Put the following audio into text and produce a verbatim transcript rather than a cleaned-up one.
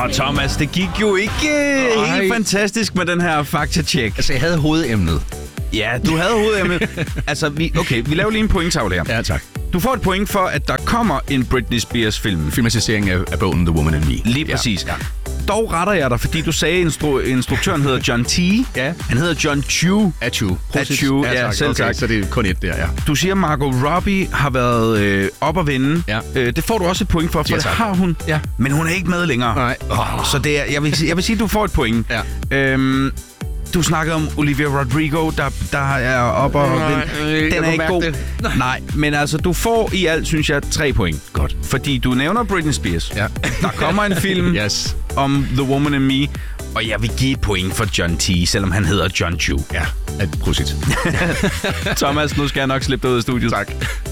Thomas, det gik jo ikke Ej. helt fantastisk med den her fakta-check. Altså, jeg havde hovedemnet. Ja, du havde hovedemnet. altså, vi, okay, vi laver lige en pointtavle her. Ja, tak. Du får et point for, at der kommer en Britney Spears-film. Filmatisering af, af bogen The Woman and Me. Lige præcis. Ja. Ja. Dog retter jeg dig, fordi du sagde, at instru- instruktøren hedder John T. Ja. Han hedder John Chu. Achu. Achu, ja, tak. selv okay, tak. Så det er kun et der, ja. Du siger, Margot Robbie har været øh, op at vinde. Ja. Øh, det får du også et point for, for Ja, det tak. har hun. Ja. Men hun er ikke med længere. Nej. Oh, så det er, jeg, vil, jeg vil sige, at du får et point. Ja. Øhm, du snakkede om Olivia Rodrigo, der, der er op og vinde. Den er ikke god. Nej. Nej, men altså, du får i alt, synes jeg, tre point. Godt. Fordi du nævner Britney Spears. Ja. Der kommer en film yes. om The Woman and Me, og jeg vil give et point for John T., selvom han hedder John Chu. Ja, prosit. Thomas, nu skal jeg nok slippe dig ud af studiet. Tak.